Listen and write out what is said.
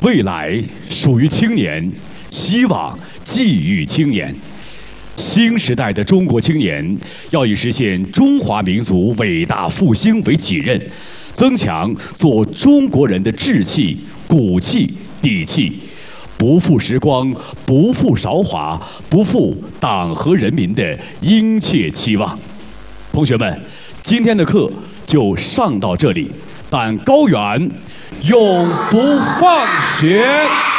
未来属于青年，希望寄予青年。新时代的中国青年要以实现中华民族伟大复兴为己任，增强做中国人的志气、骨气、底气，不负时光，不负韶华，不负党和人民的殷切期望。同学们，今天的课就上到这里，但高远永不放学。